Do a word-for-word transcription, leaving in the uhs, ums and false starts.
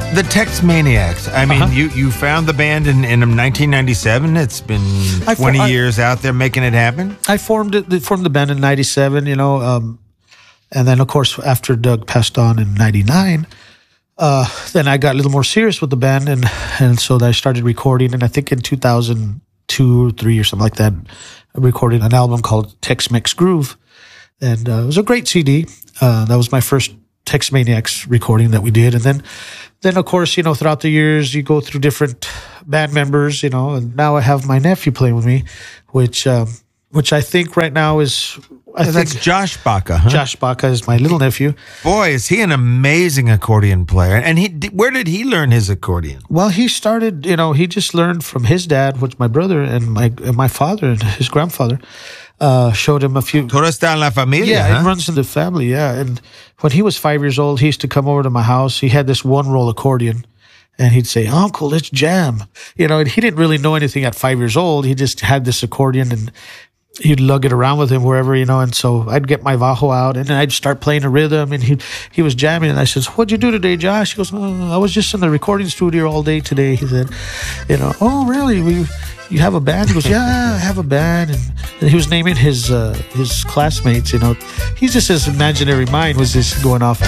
The Tex Maniacs. I mean, Uh-huh. you, you found the band in, in nineteen ninety-seven. It's been I fo- twenty I- years out there making it happen. I formed it, formed the band in ninety-seven, you know, um, and then of course after Doug passed on in ninety-nine, uh, then I got a little more serious with the band, and and so I started recording. And I think in two thousand two or three or something like that, I recorded an album called Tex-Mex Groove, and uh, it was a great C D. Uh, that was my first Tex Maniacs recording that we did, and then then of course, you know, throughout the years you go through different band members, you know, and now I have my nephew playing with me, which um, which I think right now is I So think that's Josh Baca, huh? Josh Baca is my little nephew. Boy, is he an amazing accordion player. And he, where did he learn his accordion? Well, he started, you know, he just learned from his dad, which my brother and my and my father and his grandfather uh, showed him a few. Todo está en la familia, Yeah, huh? it runs in the family, yeah. And when he was five years old, he used to come over to my house. He had this one-roll accordion, and he'd say, "Uncle, let's jam." You know, and he didn't really know anything at five years old. He just had this accordion, and he'd lug it around with him wherever, you know. And so I'd get my bajo out, and then I'd start playing a rhythm, and he he was jamming. And I said, "What'd you do today, Josh?" He goes, "Oh, I was just in the recording studio all day today." He said, "You know, oh really? We, you have a band?" He goes, "Yeah, I have a band." And, and he was naming his uh, his classmates. You know, he's just his imaginary mind was just going off.